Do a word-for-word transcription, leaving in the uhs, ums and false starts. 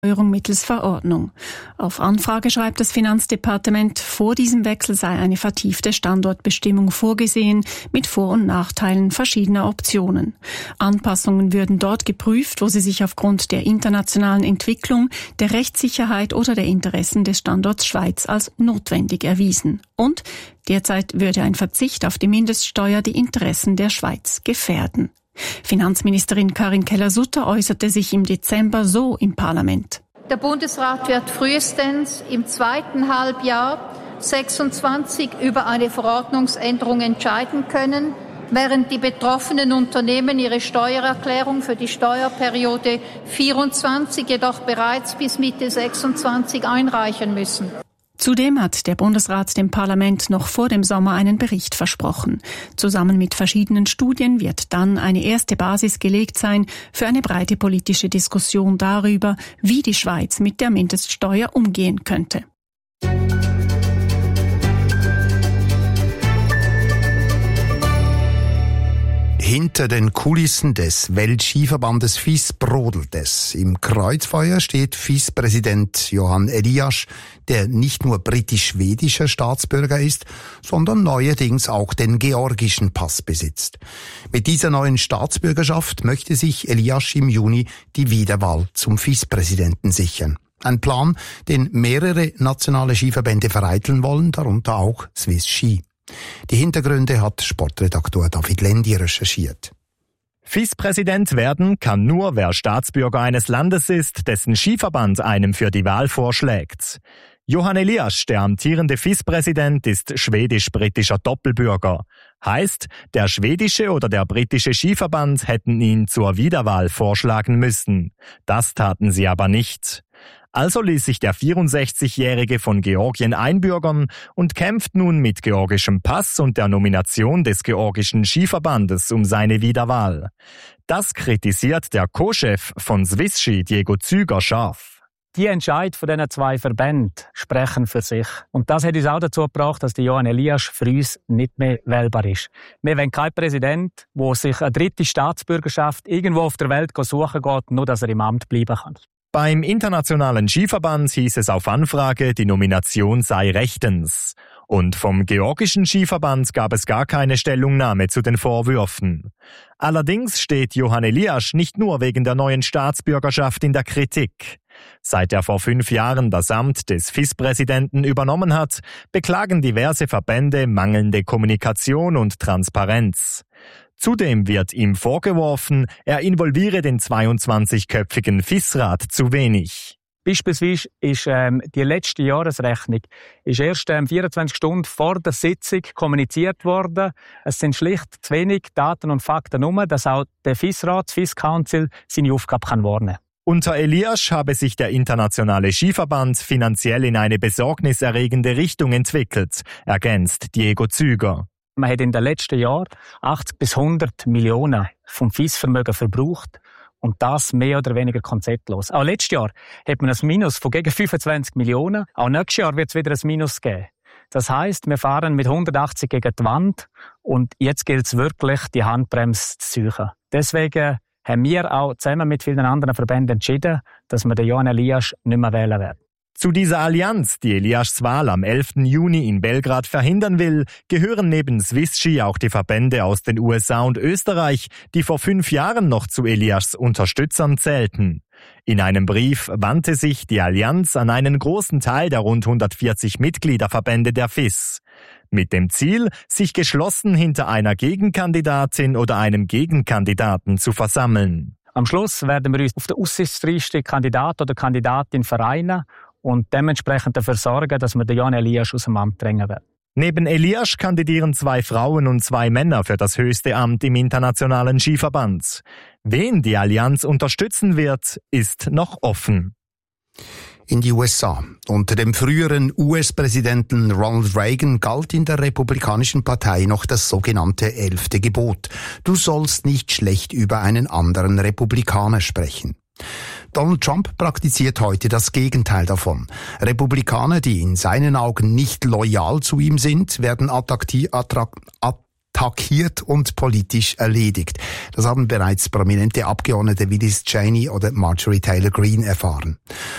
mittels Verordnung. Auf Anfrage schreibt das Finanzdepartement, vor diesem Wechsel sei eine vertiefte Standortbestimmung vorgesehen, mit Vor- und Nachteilen verschiedener Optionen. Anpassungen würden dort geprüft, wo sie sich aufgrund der internationalen Entwicklung, der Rechtssicherheit oder der Interessen des Standorts Schweiz als notwendig erwiesen. Und derzeit würde ein Verzicht auf die Mindeststeuer die Interessen der Schweiz gefährden. Finanzministerin Karin Keller-Sutter äußerte sich im Dezember so im Parlament. Der Bundesrat wird frühestens im zweiten Halbjahr sechsundzwanzig über eine Verordnungsänderung entscheiden können, während die betroffenen Unternehmen ihre Steuererklärung für die Steuerperiode vierundzwanzig jedoch bereits bis Mitte sechsundzwanzig einreichen müssen. Zudem hat der Bundesrat dem Parlament noch vor dem Sommer einen Bericht versprochen. Zusammen mit verschiedenen Studien wird dann eine erste Basis gelegt sein für eine breite politische Diskussion darüber, wie die Schweiz mit der Mindeststeuer umgehen könnte. Hinter den Kulissen des Weltskiverbandes F I S brodelt es. Im Kreuzfeuer steht F I S-Präsident Johan Eliasch, der nicht nur britisch-schwedischer Staatsbürger ist, sondern neuerdings auch den georgischen Pass besitzt. Mit dieser neuen Staatsbürgerschaft möchte sich Eliasch im Juni die Wiederwahl zum F I S-Präsidenten sichern. Ein Plan, den mehrere nationale Skiverbände vereiteln wollen, darunter auch Swiss Ski. Die Hintergründe hat Sportredaktor David Lendi recherchiert. F I S-Präsident werden kann nur, wer Staatsbürger eines Landes ist, dessen Skiverband einem für die Wahl vorschlägt. Johan Eliasch, der amtierende F I S-Präsident, ist schwedisch-britischer Doppelbürger. Heißt, der schwedische oder der britische Skiverband hätten ihn zur Wiederwahl vorschlagen müssen. Das taten sie aber nicht. Also ließ sich der vierundsechzigjährige von Georgien einbürgern und kämpft nun mit georgischem Pass und der Nomination des georgischen Skiverbandes um seine Wiederwahl. Das kritisiert der Co-Chef von Swiss Ski, Diego Züger, scharf. Die Entscheidungen von diesen zwei Verbänden sprechen für sich. Und das hat uns auch dazu gebracht, dass der Johan Eliasch für uns nicht mehr wählbar ist. Wir wollen keinen Präsident, der sich eine dritte Staatsbürgerschaft irgendwo auf der Welt suchen geht, nur dass er im Amt bleiben kann. Beim Internationalen Skiverband hieß es auf Anfrage, die Nomination sei rechtens. Und vom georgischen Skiverband gab es gar keine Stellungnahme zu den Vorwürfen. Allerdings steht Johan Eliasch nicht nur wegen der neuen Staatsbürgerschaft in der Kritik. Seit er vor fünf Jahren das Amt des F I S-Präsidenten übernommen hat, beklagen diverse Verbände mangelnde Kommunikation und Transparenz. Zudem wird ihm vorgeworfen, er involviere den zweiundzwanzigköpfigen F I S-Rat zu wenig. Beispielsweise ist ähm, die letzte Jahresrechnung ist erst ähm, vierundzwanzig Stunden vor der Sitzung kommuniziert worden. Es sind schlicht zu wenig Daten und Fakten herum, dass auch der F I S-Rat, das F I S-Council, seine Aufgabe kann wahrnehmen. Unter Eliasch habe sich der internationale Skiverband finanziell in eine besorgniserregende Richtung entwickelt, ergänzt Diego Züger. Man hat in den letzten Jahren achtzig bis hundert Millionen vom F I S-Vermögen verbraucht und das mehr oder weniger konzeptlos. Auch letztes Jahr hat man ein Minus von gegen fünfundzwanzig Millionen. Auch nächstes Jahr wird es wieder ein Minus geben. Das heisst, wir fahren mit hundertachtzig gegen die Wand und jetzt gilt es wirklich, die Handbremse zu suchen. Deswegen haben wir auch zusammen mit vielen anderen Verbänden entschieden, dass wir den Johan Eliasch nicht mehr wählen werden. Zu dieser Allianz, die Eliaschs Wahl am elften Juni in Belgrad verhindern will, gehören neben Swiss Ski auch die Verbände aus den U S A und Österreich, die vor fünf Jahren noch zu Eliaschs Unterstützern zählten. In einem Brief wandte sich die Allianz an einen großen Teil der rund hundertvierzig Mitgliederverbände der F I S. Mit dem Ziel, sich geschlossen hinter einer Gegenkandidatin oder einem Gegenkandidaten zu versammeln. Am Schluss werden wir uns auf der Aussichtsliste Kandidat oder Kandidatin vereinen und dementsprechend dafür sorgen, dass wir den Johan Eliasch aus dem Amt drängen werden. Neben Eliasch kandidieren zwei Frauen und zwei Männer für das höchste Amt im Internationalen Skiverband. Wen die Allianz unterstützen wird, ist noch offen. In die U S A. Unter dem früheren U S-Präsidenten Ronald Reagan galt in der Republikanischen Partei noch das sogenannte elfte Gebot. Du sollst nicht schlecht über einen anderen Republikaner sprechen. Donald Trump praktiziert heute das Gegenteil davon. Republikaner, die in seinen Augen nicht loyal zu ihm sind, werden attraktiv, attackiert und politisch erledigt. Das haben bereits prominente Abgeordnete wie Liz Cheney oder Marjorie Taylor Greene erfahren.